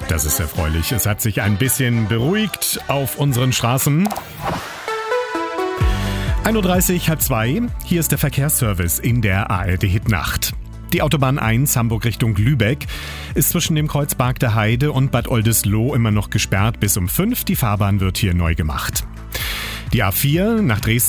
Das ist erfreulich. Es hat sich ein bisschen beruhigt auf unseren Straßen. 1.30 Uhr, halb zwei. Hier ist der Verkehrsservice in der ARD-Hitnacht. Die Autobahn 1 Hamburg Richtung Lübeck ist zwischen dem Kreuz Barg der Heide und Bad Oldesloe immer noch gesperrt bis um 5. Die Fahrbahn wird hier neu gemacht. Die A4 nach Dresden